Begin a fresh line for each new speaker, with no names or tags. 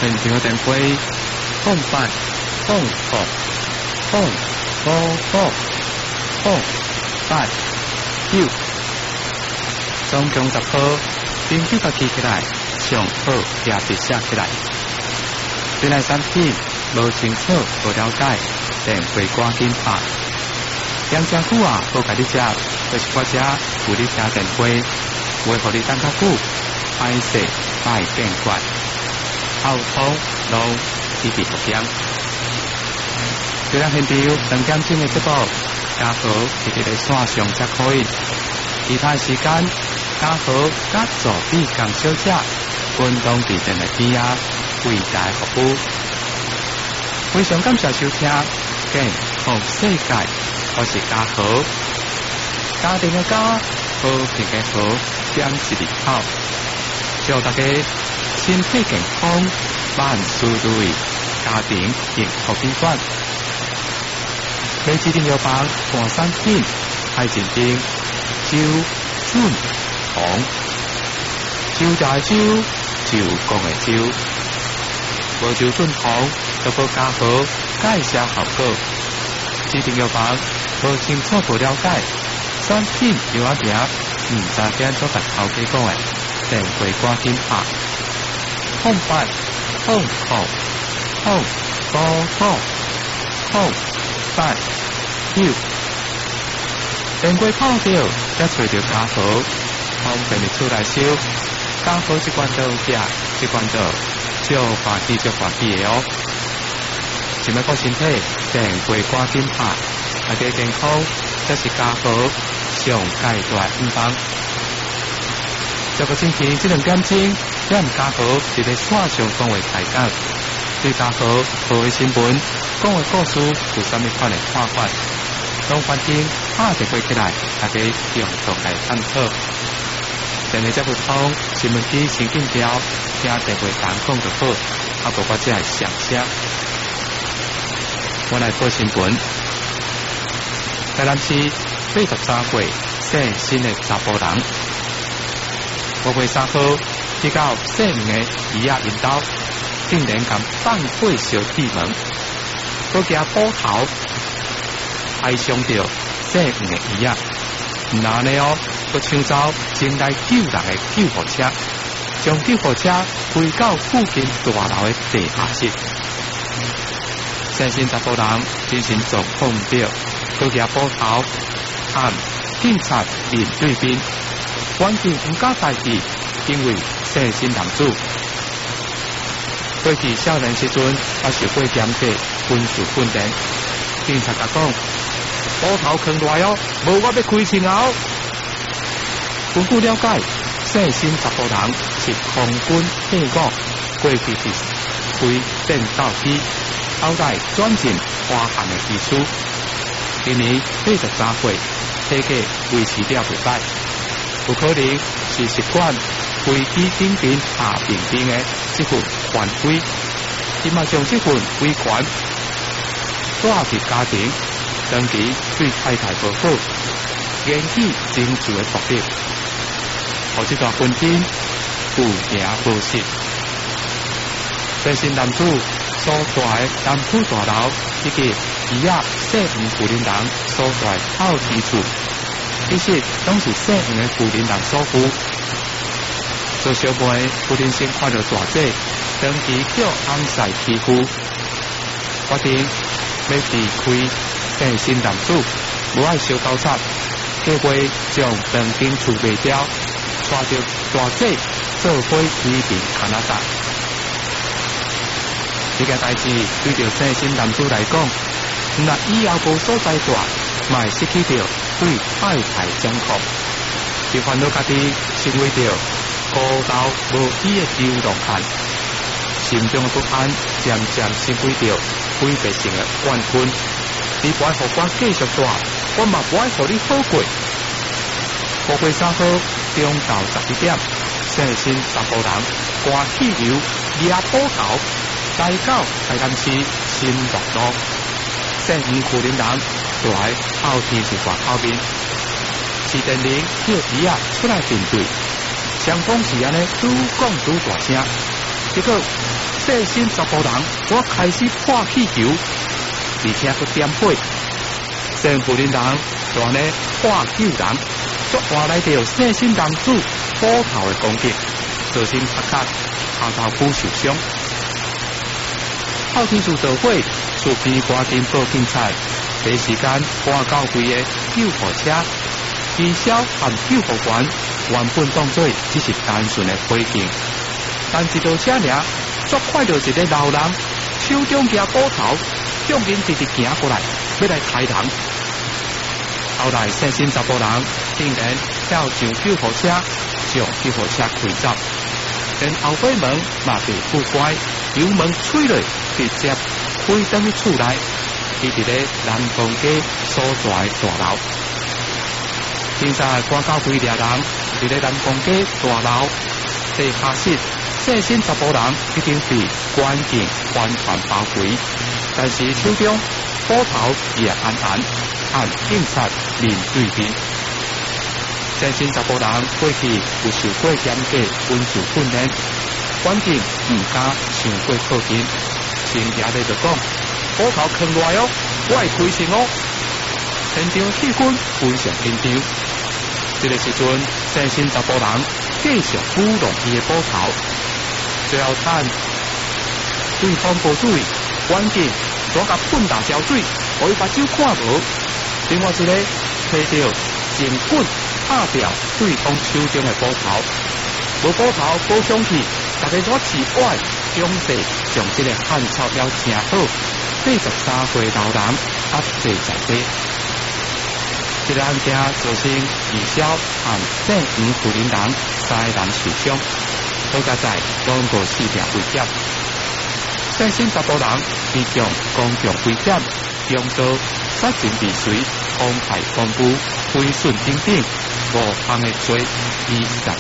现场的电话08085555589，总共10号，并且记起来，上好也是写起来。对来产品无清楚、无了解，电话赶紧打。养真久啊，无甲你食，就是我遮有你听电话，袂互你等较久，歹势歹变怪，后头路一直不减。虽然现场2点钟的节目，嘉豪是伫咧线上才可以，其他时间嘉豪甲助理工小姐滚动伫电台边啊，为大家服务。非常感谢收听，健康世界，我是嘉豪。家庭的家，和平的和，点一日好。祝大家身体健康，万事如意，家庭幸福美满。每指定药房换产品，爱认定周准红，周家的周，周公的周，无周准红，都无加好介绍效果。指定药房无清楚无了解，产品药啊名，唔知点做甲头家讲的，电话赶紧打0800555589，电话泡掉，才找到家豪，方便你出来收。家豪这关刀价，这关刀少欢喜少欢喜的哦。想要顾身体，电话赶紧打，大家健康，这是家豪上界大运动。这个星期这2点钟，咱家豪伫咧线上讲话开讲，对家豪报的新闻、讲的故事有啥物款的看法？拢欢迎打电话起来，大家共同来探讨。电话接不通，新闻机先紧调，听电话单讲就好，啊，无我只系上车。我来报新闻。台南市83岁姓新的查甫人，5月3号去到姓吴的姨仔因兜，竟然敢放火烧地门，搁加补头，还伤到姓吴的姨仔。然后呢搁抢走前来救人的救护车，将救护车开到附近大楼的地下室。姓新查甫人精神状况唔对，搁加补头，和警察面对面，完全唔敢代志，因为姓新男子过去少年时阵也受过严格军事训练，警察甲讲，补头藏落来哦，无我要开枪哦。根据了解，姓新查甫人是空军退伍，过去是开战斗机，后来转进花汉的技术。今年83岁，体格维持了不歹，有可能是习惯飞机顶边下平平的这份权威，伊嘛将这份威权带入家庭，长期对太太不好，引起争执的目的，互这段婚姻有名无实。姓新男子所在的南浦大楼以及伊仔姓吴夫人人所在套地厝，其实拢是姓吴的夫人人所付。做小妹夫人先看到大姐长期叫翁婿欺负，决定要离开姓新男子，无爱烧高惨，计划将长间厝卖掉，带着大姐做伙移民加拿大。这件代志对着姓新男子来讲，若以后无所在住，嘛会失去着对太太掌控，就烦恼家己成为着孤岛无依的流浪汉，心中的不安渐渐成为着毁灭性的怨恨。你不爱互我继续住，我嘛不爱互你好过。5月3号中昼11点，姓新查甫人赶汽油抓捕头，来到台南市新乐路，姓吴夫人人住在后天是大后面，市电铃叫伊仔出来面对，双方是安尼愈讲愈大声， 结果细心查甫人我开始破气球，而且佮点火。圣福林人就安尼破救人，却换来着细心男子斧头的攻击，造成擦卡下头骨受伤。后天厝着火，厝边赶紧报警察，第一时间赶到规个救护车。医消和救护员原本当作只是单纯的火警，但一到车尔，足快就一个老人手中拿斧头，向因直直行过来，要来杀人。后来细心查甫人竟然跳上救护车，将救护车开走，连后尾门嘛被不乖，油门吹落，直接开登去厝内，伊伫咧南光街所在大楼。警察赶到几个人伫咧南光街大楼地下室，细心查甫人已经被关警完全包围，但是手中斧头也安安，和警察面对面。细心查甫人过去有受过严格军事训练，关警唔敢上过靠近，先也咧就讲斧头藏落哦，我会开枪哦。现场气氛非常紧张。这个时阵，细心查甫人继续舞弄伊的斧头，最后等对方部队关键抓甲喷大胶水，互伊目睭看无。另外一个摕着前棍拍掉对方手中的斧头，无斧头无凶器，大家怎奇怪？强势将这个汉草了正好，43岁老人压制在地。这个案件造成义消和正五福林人3人受伤，好佳在总共4条危险。细心查甫人已将公共危险、强盗、杀人未遂、妨害公务、毁损等等5项的罪依然